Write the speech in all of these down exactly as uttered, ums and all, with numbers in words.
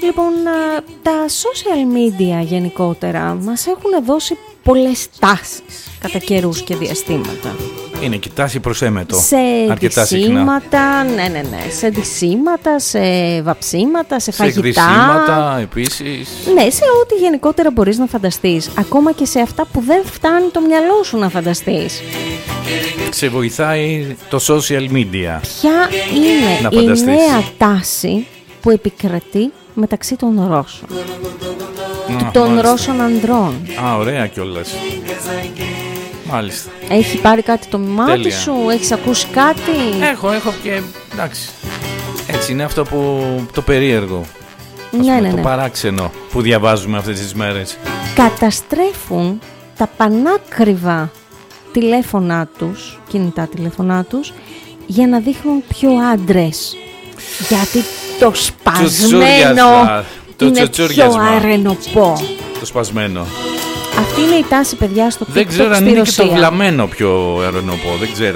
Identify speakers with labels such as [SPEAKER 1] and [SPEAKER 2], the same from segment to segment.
[SPEAKER 1] Λοιπόν, τα social media γενικότερα μας έχουν δώσει πολλές τάσεις κατά καιρούς και διαστήματα.
[SPEAKER 2] Είναι και τάση προς έμετο.
[SPEAKER 1] Σε ντυσίματα, ναι, ναι, ναι. Σε ντυσίματα, σε βαψίματα, σε φαγητά.
[SPEAKER 2] Σε γδυσίματα επίσης.
[SPEAKER 1] Ναι, σε ό,τι γενικότερα μπορείς να φανταστείς. Ακόμα και σε αυτά που δεν φτάνει το μυαλό σου να φανταστείς.
[SPEAKER 2] Σε βοηθάει το social media.
[SPEAKER 1] Ποια είναι η νέα τάση που επικρατεί μεταξύ των Ρώσων?
[SPEAKER 2] Α,
[SPEAKER 1] των
[SPEAKER 2] μάλιστα.
[SPEAKER 1] Ρώσων ανδρών.
[SPEAKER 2] Α, ωραία κιόλας. Μάλιστα.
[SPEAKER 1] Έχει πάρει κάτι το μάτι
[SPEAKER 2] Τέλεια.
[SPEAKER 1] σου, έχεις ακούσει κάτι?
[SPEAKER 2] Έχω, έχω και εντάξει. Έτσι είναι αυτό που το περίεργο.
[SPEAKER 1] Ναι,
[SPEAKER 2] πούμε,
[SPEAKER 1] ναι,
[SPEAKER 2] το
[SPEAKER 1] ναι.
[SPEAKER 2] παράξενο που διαβάζουμε αυτές τις μέρες.
[SPEAKER 1] Καταστρέφουν τα πανάκριβα τηλέφωνά τους, κινητά τηλέφωνά τους, για να δείχνουν πιο άντρες. Γιατί το σπασμένο
[SPEAKER 2] το
[SPEAKER 1] είναι πιο αρενοπό.
[SPEAKER 2] Το σπασμένο.
[SPEAKER 1] Αυτή είναι η τάση, παιδιά, στο TikTok
[SPEAKER 2] Δεν ξέρω αν
[SPEAKER 1] στη
[SPEAKER 2] είναι
[SPEAKER 1] Ρωσία.
[SPEAKER 2] και το βλαμμένο πιο αρενοπό. Δεν ξέρω.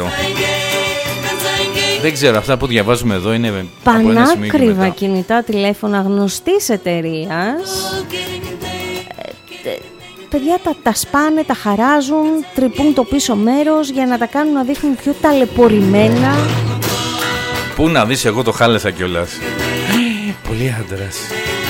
[SPEAKER 2] Δεν ξέρω, αυτά που διαβάζουμε εδώ είναι από ένα σημείο και
[SPEAKER 1] Πανάκριβα
[SPEAKER 2] μετά.
[SPEAKER 1] κινητά τηλέφωνα γνωστής εταιρείας. Ε, ε, παιδιά τα, τα σπάνε, τα χαράζουν, τρυπούν το πίσω μέρος για να τα κάνουν να δείχνουν πιο ταλαιπωρημένα.
[SPEAKER 2] Πού να δεις, εγώ το χάλεσα κιόλας. Πολύ άντρας.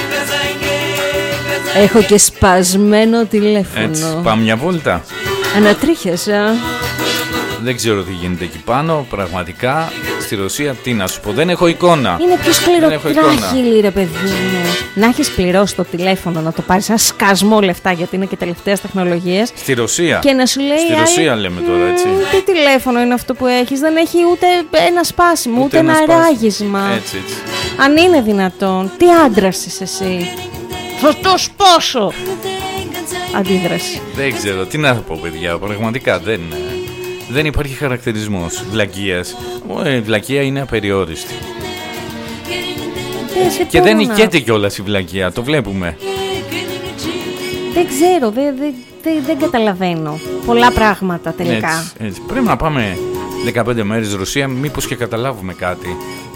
[SPEAKER 1] Έχω και σπασμένο τηλέφωνο.
[SPEAKER 2] Έτσι, πάμε μια βόλτα.
[SPEAKER 1] Ανατρίχιασα.
[SPEAKER 2] Δεν ξέρω τι γίνεται εκεί πάνω. Πραγματικά στη Ρωσία τι να σου πω. Δεν έχω εικόνα.
[SPEAKER 1] Είναι πιο
[SPEAKER 2] Δεν έχω εικόνα.
[SPEAKER 1] σκληροτράχυλη, ρε παιδί μου. Να έχεις πληρώσει το τηλέφωνο, να το πάρεις ένα σκασμό λεφτά, γιατί είναι και τελευταίες τεχνολογίες.
[SPEAKER 2] Στη Ρωσία.
[SPEAKER 1] Και να σου λέει.
[SPEAKER 2] Στη
[SPEAKER 1] άλλη,
[SPEAKER 2] Ρωσία λέμε τώρα, έτσι.
[SPEAKER 1] «Μ, τι τηλέφωνο είναι αυτό που έχεις? Δεν έχει ούτε ένα σπάσιμο, ούτε,
[SPEAKER 2] Ούτε
[SPEAKER 1] ένα
[SPEAKER 2] ένα σπάσιμο.
[SPEAKER 1] ράγισμα.
[SPEAKER 2] Έτσι, έτσι.
[SPEAKER 1] Αν είναι δυνατόν. Τι άντρας είσαι εσύ? Θα το σπάσω. Αντίδραση.
[SPEAKER 2] Δεν ξέρω τι να πω, παιδιά. Πραγματικά δεν, δεν υπάρχει χαρακτηρισμός βλακείας. Η βλακεία είναι απεριόριστη.
[SPEAKER 1] Δεν σε
[SPEAKER 2] Και δεν
[SPEAKER 1] μπορώ να-
[SPEAKER 2] νικέται κιόλας η βλακεία. Το βλέπουμε.
[SPEAKER 1] Δεν ξέρω, δεν, δεν, δεν, δεν καταλαβαίνω πολλά πράγματα τελικά.
[SPEAKER 2] Έτσι, έτσι. Πρέπει να πάμε δεκαπέντε μέρες Ρωσία, μήπως και καταλάβουμε κάτι.